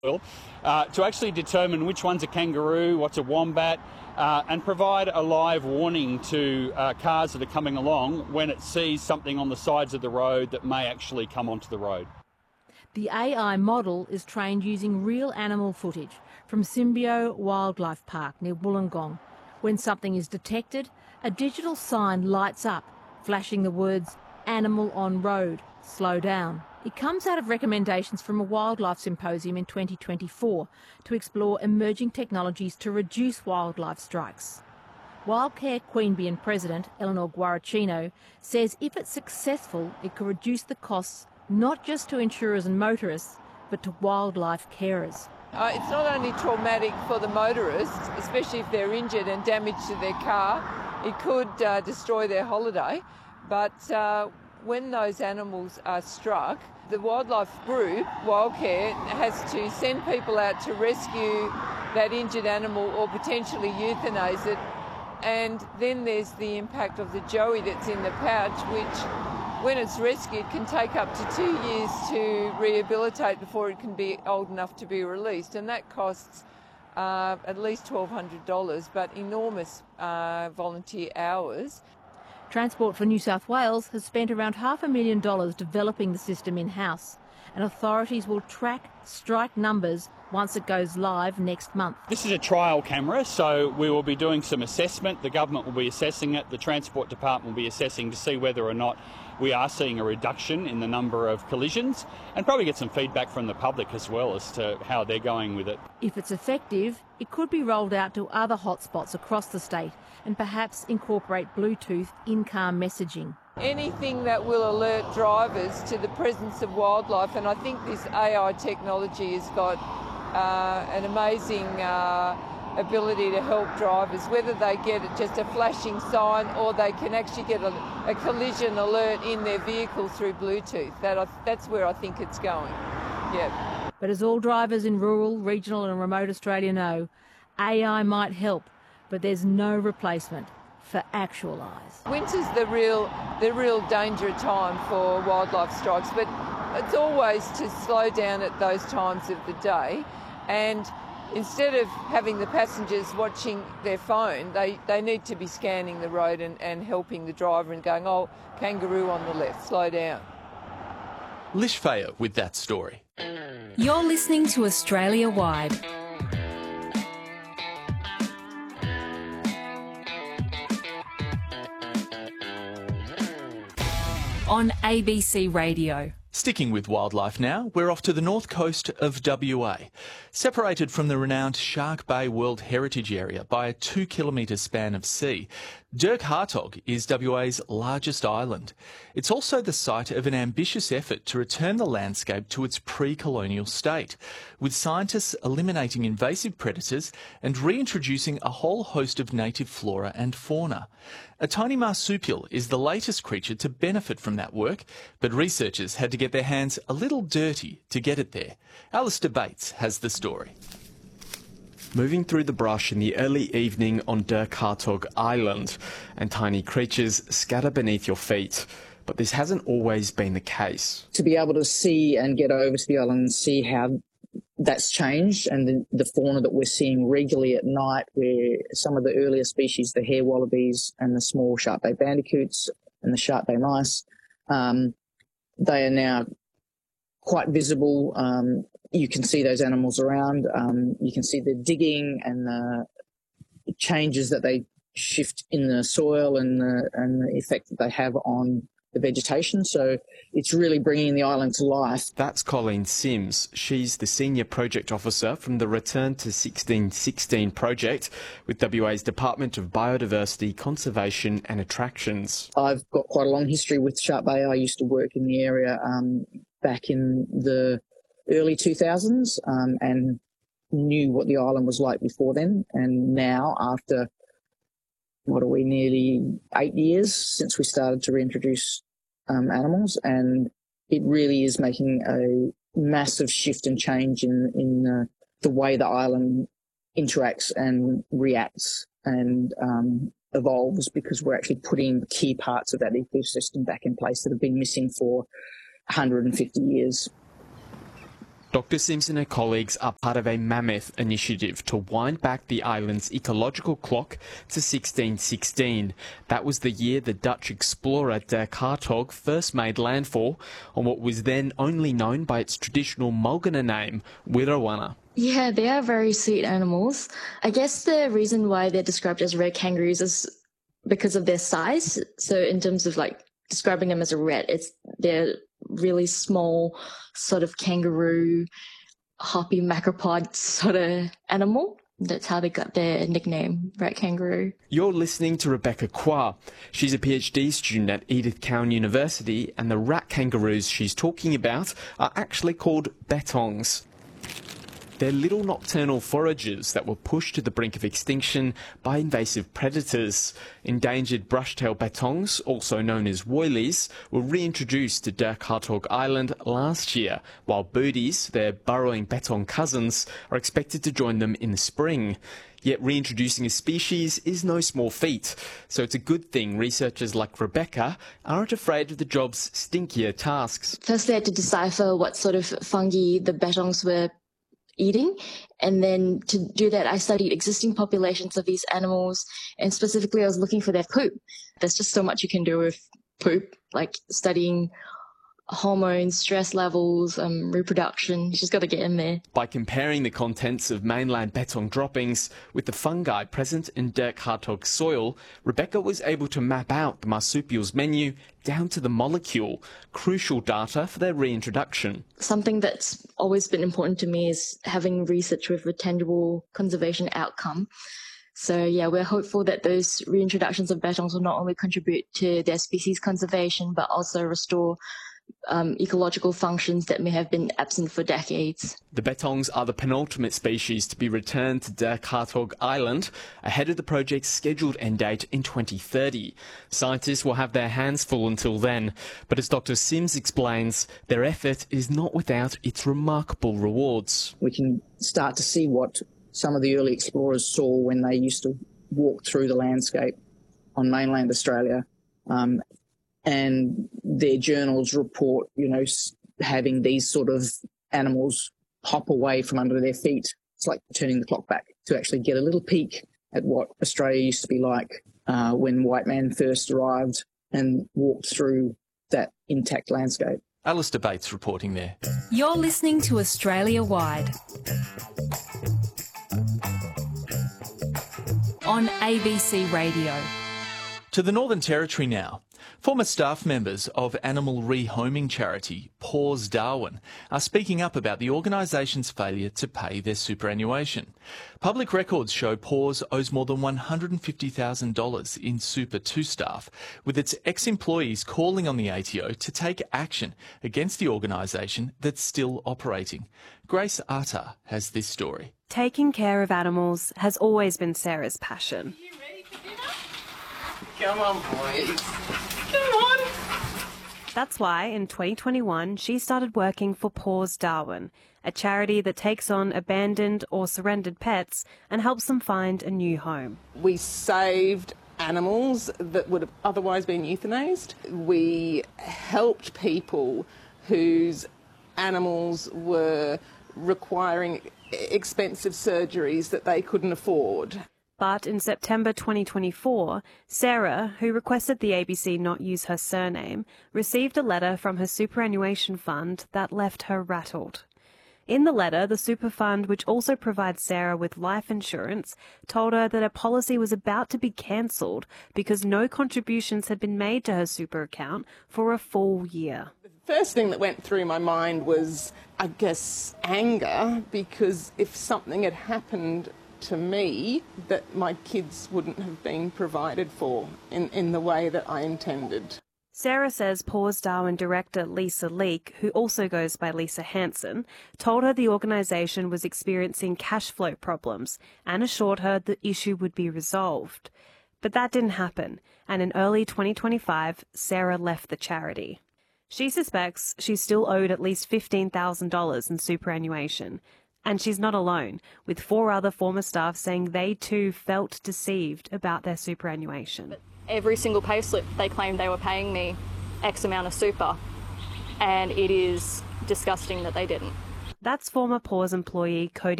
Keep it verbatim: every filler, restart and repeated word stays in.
uh, to actually determine which one's a kangaroo, what's a wombat, uh, and provide a live warning to uh, cars that are coming along when it sees something on the sides of the road that may actually come onto the road. The A I model is trained using real animal footage from Symbio Wildlife Park near Wollongong. When something is detected, a digital sign lights up, flashing the words, "Animal on road, slow down." It comes out of recommendations from a wildlife symposium in twenty twenty-four to explore emerging technologies to reduce wildlife strikes. Wildcare Queanbeyan President Eleanor Guaracino says if it's successful, it could reduce the costs not just to insurers and motorists, but to wildlife carers. Uh, it's not only traumatic for the motorists, especially if they're injured and damage to their car. It could uh, destroy their holiday, but uh, when those animals are struck, the wildlife group, Wildcare, has to send people out to rescue that injured animal or potentially euthanize it. And then there's the impact of the joey that's in the pouch, which, when it's rescued, can take up to two years to rehabilitate before it can be old enough to be released. And that costs uh, at least twelve hundred dollars, but enormous uh, volunteer hours. Transport for New South Wales has spent around half a million dollars developing the system in-house, and authorities will track strike numbers once it goes live next month. This is a trial camera, so we will be doing some assessment. The government will be assessing it. The Transport Department will be assessing to see whether or not we are seeing a reduction in the number of collisions, and probably get some feedback from the public as well as to how they're going with it. If it's effective, it could be rolled out to other hotspots across the state and perhaps incorporate Bluetooth in-car messaging. Anything that will alert drivers to the presence of wildlife, and I think this A I technology has got uh, an amazing uh, ability to help drivers, whether they get just a flashing sign or they can actually get a, a collision alert in their vehicle through Bluetooth. That, that's where I think it's going. Yeah. But as all drivers in rural, regional and remote Australia know, A I might help, but there's no replacement for actual eyes. Winter's the real, the real danger time for wildlife strikes, but it's always to slow down at those times of the day, and instead of having the passengers watching their phone, they, they need to be scanning the road and, and helping the driver and going, oh, kangaroo on the left, slow down. Lish Fayer with that story. You're listening to Australia Wide. On A B C Radio. Sticking with wildlife now, we're off to the north coast of W A. Separated from the renowned Shark Bay World Heritage Area by a two kilometre span of sea, Dirk Hartog is W A's largest island. It's also the site of an ambitious effort to return the landscape to its pre-colonial state, with scientists eliminating invasive predators and reintroducing a whole host of native flora and fauna. A tiny marsupial is the latest creature to benefit from that work, but researchers had to get their hands a little dirty to get it there. Alistair Bates has the story. Moving through the brush in the early evening on Dirk Hartog Island, and tiny creatures scatter beneath your feet. But this hasn't always been the case. To be able to see and get over to the island and see how that's changed, and the, the fauna that we're seeing regularly at night, where some of the earlier species, the hair wallabies and the small Shark Bay bandicoots and the Shark Bay mice, um, they are now quite visible. Um, you can see those animals around. Um, you can see the digging and the changes that they shift in the soil and the, and the effect that they have on the vegetation. So it's really bringing the island to life. That's Colleen Sims. She's the Senior Project Officer from the Return to sixteen sixteen project with W A's Department of Biodiversity, Conservation and Attractions. I've got quite a long history with Shark Bay. I used to work in the area um, back in the early two thousands um, and knew what the island was like before then. And now, after what are we, nearly eight years since we started to reintroduce um, animals, and it really is making a massive shift and change in, in uh, the way the island interacts and reacts and um, evolves, because we're actually putting key parts of that ecosystem back in place that have been missing for one hundred fifty years. Doctor Sims and her colleagues are part of a mammoth initiative to wind back the island's ecological clock to sixteen sixteen. That was the year the Dutch explorer Dirk Hartog first made landfall on what was then only known by its traditional Mulgana name, Wirrawana. Yeah, they are very sweet animals. I guess the reason why they're described as red kangaroos is because of their size. So in terms of like describing them as a red, it's they're really small, sort of kangaroo, hoppy macropod sort of animal. That's how they got their nickname, red kangaroo. You're listening to Rebecca Kwa. She's a PhD student at Edith Cowan University, and the rat kangaroos she's talking about are actually called bettongs. They're little nocturnal foragers that were pushed to the brink of extinction by invasive predators. Endangered brushtail bettongs, also known as woylies, were reintroduced to Dirk Hartog Island last year, while booties, their burrowing bettong cousins, are expected to join them in the spring. Yet reintroducing a species is no small feat, so it's a good thing researchers like Rebecca aren't afraid of the job's stinkier tasks. Firstly, I had to decipher what sort of fungi the bettongs were eating, and then to do that I studied existing populations of these animals, and specifically I was looking for their poop. There's just so much you can do with poop, like studying hormones, stress levels, um, reproduction. You just got to get in there. By comparing the contents of mainland bettong droppings with the fungi present in Dirk Hartog's soil, Rebecca was able to map out the marsupials menu down to the molecule, crucial data for their reintroduction. Something that's always been important to me is having research with a tangible conservation outcome. So yeah, we're hopeful that those reintroductions of bettongs will not only contribute to their species conservation, but also restore Um, ecological functions that may have been absent for decades. The bettongs are the penultimate species to be returned to Dirk Hartog Island ahead of the project's scheduled end date in twenty thirty. Scientists will have their hands full until then, but as Doctor Sims explains, their effort is not without its remarkable rewards. We can start to see what some of the early explorers saw when they used to walk through the landscape on mainland Australia. Um, and their journals report, you know, having these sort of animals hop away from under their feet. It's like turning the clock back to actually get a little peek at what Australia used to be like uh, when white man first arrived and walked through that intact landscape. Alistair Bates reporting there. You're listening to Australia Wide on A B C Radio. To the Northern Territory now. Former staff members of animal rehoming charity Paws Darwin are speaking up about the organisation's failure to pay their superannuation. Public records show Paws owes more than one hundred fifty thousand dollars in super to staff, with its ex-employees calling on the A T O to take action against the organisation that's still operating. Grace Arter has this story. Taking care of animals has always been Sarah's passion. Are you ready for dinner? Come on, boys. Come on. That's why in twenty twenty-one she started working for Paws Darwin, a charity that takes on abandoned or surrendered pets and helps them find a new home. We saved animals that would have otherwise been euthanized. We helped people whose animals were requiring expensive surgeries that they couldn't afford. But in September twenty twenty-four, Sarah, who requested the A B C not use her surname, received a letter from her superannuation fund that left her rattled. In the letter, the super fund, which also provides Sarah with life insurance, told her that her policy was about to be cancelled because no contributions had been made to her super account for a full year. The first thing that went through my mind was, I guess, anger, because if something had happened to me, that my kids wouldn't have been provided for in, in the way that I intended. Sarah says Paws Darwin director Lisa Leake, who also goes by Lisa Hanson, told her the organisation was experiencing cash flow problems and assured her the issue would be resolved. But that didn't happen, and in early twenty twenty-five, Sarah left the charity. She suspects she's still owed at least fifteen thousand dollars in superannuation. And she's not alone, with four other former staff saying they too felt deceived about their superannuation. Every single payslip, they claimed they were paying me X amount of super, and it is disgusting that they didn't. That's former Paws employee Cody